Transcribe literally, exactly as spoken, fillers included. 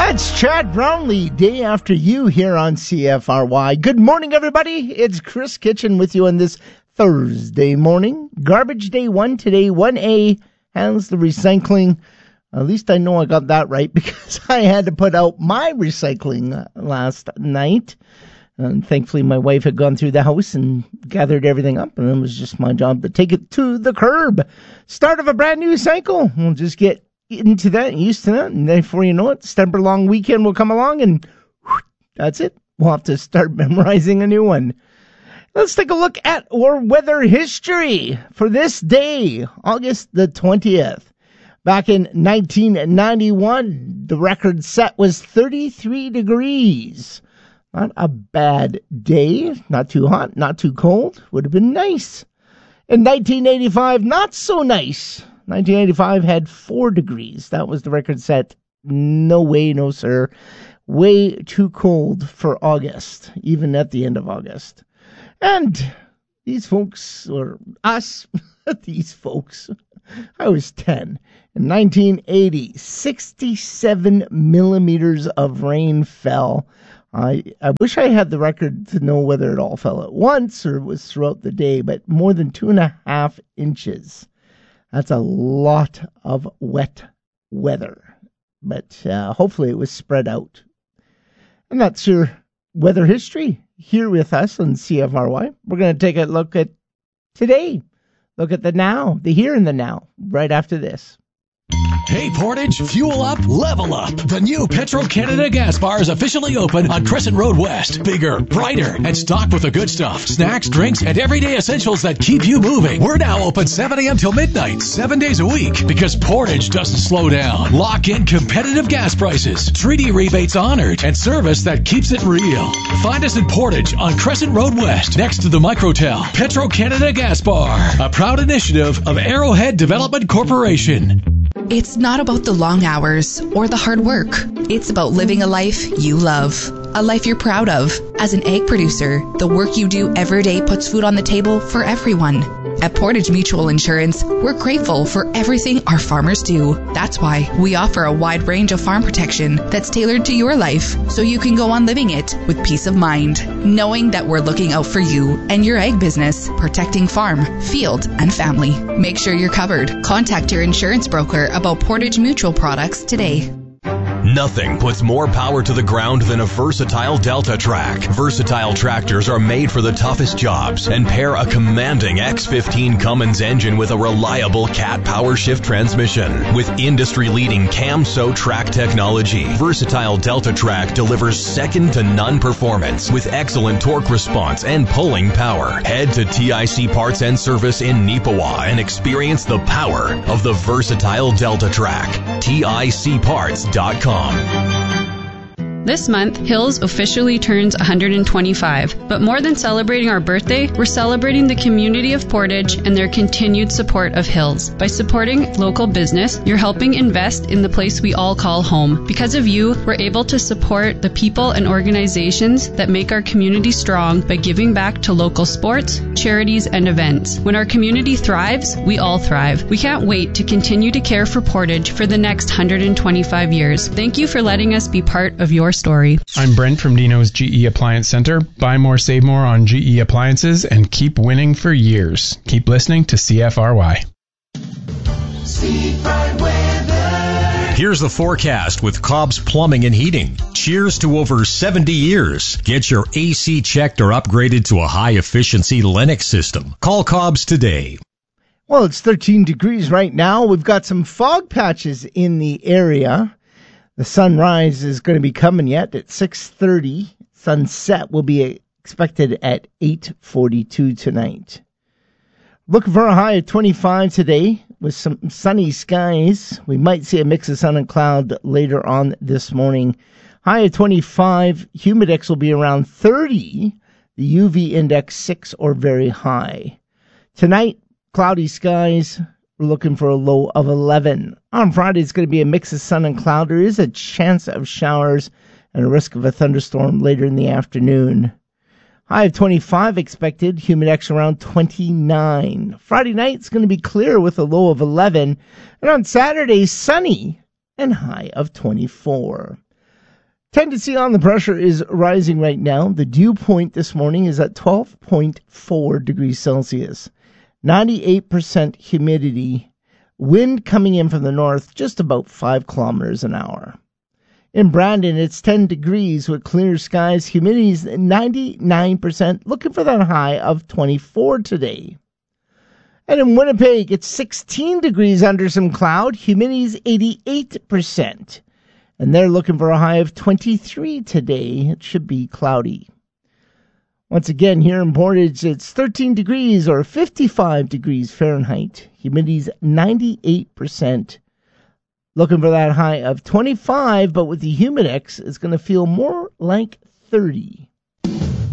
It's Chad Brownlee, day after you here on C F R Y. Good morning, everybody. It's Chris Kitchen with you on this Thursday morning. Garbage day one today, one A, handles the recycling. At least I know I got that right because I had to put out my recycling last night. And thankfully, my wife had gone through the house and gathered everything up, and it was just my job to take it to the curb. Start of a brand new cycle. We'll just get into that, used to that, and then before you know it, September long weekend will come along, and whew, that's it. We'll have to start memorizing a new one. Let's take a look at our weather history for this day, August the twentieth. Back in nineteen ninety-one, the record set was thirty-three degrees. Not a bad day. Not too hot, not too cold. Would have been nice. In nineteen eighty-five, not so nice. nineteen eighty-five had four degrees. That was the record set. No way, no sir. Way too cold for August, even at the end of August. And these folks, or us, these folks, I was ten. In nineteen eighty, sixty-seven millimeters of rain fell. I, I wish I had the record to know whether it all fell at once or it was throughout the day, but more than two and a half inches. That's a lot of wet weather, but uh, hopefully it was spread out. And that's your weather history here with us on C F R Y. We're going to take a look at today. Look at the now, the here and the now, right after this. Hey Portage, fuel up, level up. The new Petro-Canada gas bar is officially open on Crescent Road West. Bigger, brighter, and stocked with the good stuff. Snacks, drinks, and everyday essentials that keep you moving. We're now open seven a.m. till midnight, seven days a week, because Portage doesn't slow down. Lock in competitive gas prices, treaty rebates honored, and service that keeps it real. Find us in Portage on Crescent Road West, next to the Microtel. Petro-Canada Gas Bar, a proud initiative of Arrowhead Development Corporation. It's not about the long hours or the hard work. It's about living a life you love, a life you're proud of. As an egg producer, the work you do every day puts food on the table for everyone. At Portage Mutual Insurance, we're grateful for everything our farmers do. That's why we offer a wide range of farm protection that's tailored to your life, so you can go on living it with peace of mind, knowing that we're looking out for you and your egg business, protecting farm, field, and family. Make sure you're covered. Contact your insurance broker about Portage Mutual products today. Nothing puts more power to the ground than a versatile Delta Track. Versatile tractors are made for the toughest jobs and pair a commanding X fifteen Cummins engine with a reliable Cat power shift transmission. With industry-leading Camso track technology, versatile Delta Track delivers second-to-none performance with excellent torque response and pulling power. Head to T I C Parts and Service in Neepawa and experience the power of the versatile Delta Track. T I C parts dot com. This month, Hills officially turns one hundred twenty-five. But more than celebrating our birthday, we're celebrating the community of Portage and their continued support of Hills. By supporting local business, you're helping invest in the place we all call home. Because of you, we're able to support the people and organizations that make our community strong by giving back to local sports, charities, and events. When our community thrives, we all thrive. We can't wait to continue to care for Portage for the next one hundred twenty-five years. Thank you for letting us be part of your story. I'm Brent from Dino's G E Appliance Center. Buy more, save more on G E appliances and keep winning for years. Keep listening to C F R Y. Seafront weather. Here's the forecast with Cobb's Plumbing and Heating. Cheers to over seventy years. Get your A C checked or upgraded to a high-efficiency Lennox system. Call Cobb's today. Well, it's thirteen degrees right now. We've got some fog patches in the area. The sunrise is going to be coming yet at six thirty. Sunset will be expected at eight forty-two tonight. Looking for a high of twenty-five today with some sunny skies. We might see a mix of sun and cloud later on this morning. High of twenty-five. Humidex will be around thirty. The U V index six or very high. Tonight, cloudy skies. We're looking for a low of eleven. On Friday, it's going to be a mix of sun and cloud. There is a chance of showers and a risk of a thunderstorm later in the afternoon. High of twenty-five expected. Humidex around twenty-nine. Friday night, it's going to be clear with a low of eleven. And on Saturday, sunny and high of twenty-four. Tendency on the pressure is rising right now. The dew point this morning is at twelve point four degrees Celsius. ninety-eight percent humidity. Wind coming in from the north, just about five kilometers an hour. In Brandon, it's ten degrees with clear skies. Humidity is ninety-nine percent. Looking for that high of twenty-four today. And in Winnipeg, it's sixteen degrees under some cloud. Humidity is eighty-eight percent. And they're looking for a high of twenty-three today. It should be cloudy. Once again, here in Portage, it's thirteen degrees or fifty-five degrees Fahrenheit. Humidity's ninety-eight percent. Looking for that high of twenty-five, but with the Humidex, it's going to feel more like thirty.